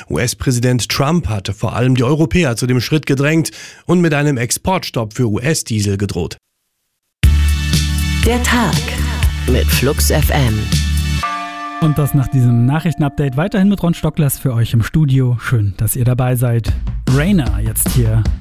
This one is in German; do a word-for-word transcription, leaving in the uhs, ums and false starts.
U S-Präsident Trump hatte vor allem die Europäer zu dem Schritt gedrängt und mit einem Exportstopp für U S-Diesel gedroht. Der Tag mit Flux F M. Und das nach diesem Nachrichtenupdate weiterhin mit Ron Stocklers für euch im Studio. Schön, dass ihr dabei seid. Rainer jetzt hier.